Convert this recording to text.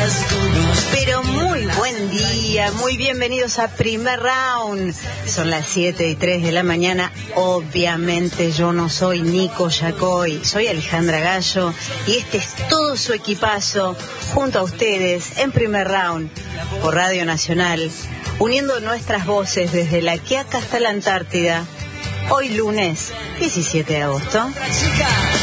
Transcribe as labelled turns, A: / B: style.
A: Pero muy buen día, muy bienvenidos a Primer Round. Son las 7:03 de la mañana. Obviamente yo no soy Nico Yacoy, soy Alejandra Gallo y este es todo su equipazo junto a ustedes en Primer Round por Radio Nacional, uniendo nuestras voces desde La Quiaca hasta la Antártida. Hoy lunes 17 de agosto.